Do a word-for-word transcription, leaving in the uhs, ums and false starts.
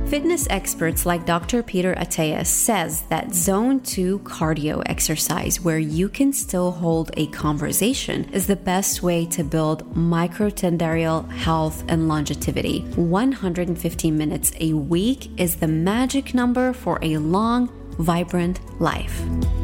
Fitness experts like Doctor Peter Attia says that zone two cardio exercise, where you can still hold a conversation, is the best way to build microtendial health and longevity. one hundred fifty minutes a week is the magic number for a long, vibrant life.